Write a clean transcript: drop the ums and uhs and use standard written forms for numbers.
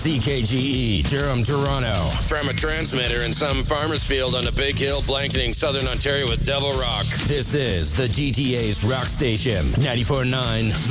CKGE, Durham, Toronto. From a transmitter in some farmer's field on a big hill blanketing southern Ontario with Devil Rock. This is the GTA's rock station, 94.9